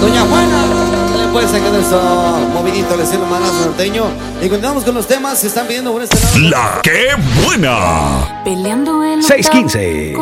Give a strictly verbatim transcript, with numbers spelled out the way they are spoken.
Doña Juana. Le puede sacar eso movidito, le sirve manazo norteño. Y continuamos con los temas. Se están viendo por este lado. La que buena. Peleando en seiscientos quince.